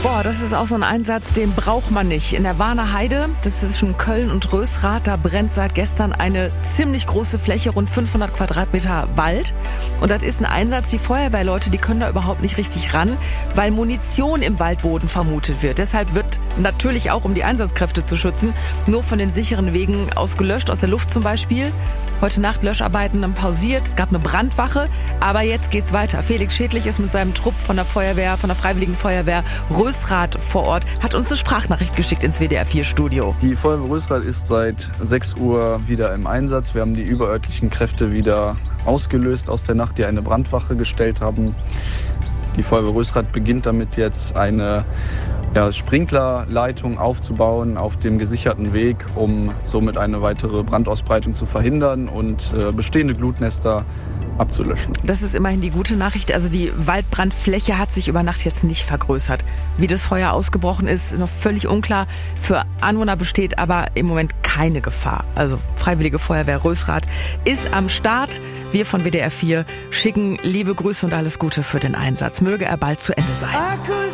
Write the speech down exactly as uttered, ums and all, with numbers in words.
Boah, das ist auch so ein Einsatz, den braucht man nicht. In der Warner Heide, das ist zwischen Köln und Rösrath, da brennt seit gestern eine ziemlich große Fläche, rund fünfhundert Quadratmeter Wald. Und das ist ein Einsatz, die Feuerwehrleute, die können da überhaupt nicht richtig ran, weil Munition im Waldboden vermutet wird. Deshalb wird natürlich auch, um die Einsatzkräfte zu schützen, nur von den sicheren Wegen aus gelöscht, aus der Luft zum Beispiel. Heute Nacht Löscharbeiten pausiert, es gab eine Brandwache, aber jetzt geht's weiter. Felix Schädlich ist mit seinem Trupp von der Feuerwehr, von der Freiwilligen Feuerwehr Rösrath vor Ort, hat uns eine Sprachnachricht geschickt ins W D R vier Studio. Die Feuerwehr Rösrath ist seit sechs Uhr wieder im Einsatz. Wir haben die überörtlichen Kräfte wieder ausgelöst aus der Nacht, die eine Brandwache gestellt haben. Die Feuerwehr Rösrath beginnt damit jetzt eine ja, Sprinklerleitung aufzubauen auf dem gesicherten Weg, um somit eine weitere Brandausbreitung zu verhindern und äh, bestehende Glutnester abzulöschen. Das ist immerhin die gute Nachricht. Also die Waldbrandfläche hat sich über Nacht jetzt nicht vergrößert. Wie das Feuer ausgebrochen ist, noch völlig unklar. Für Anwohner besteht aber im Moment keine Gefahr. Also Freiwillige Feuerwehr Rösrath ist am Start. Wir von W D R vier schicken liebe Grüße und alles Gute für den Einsatz. Möge er bald zu Ende sein.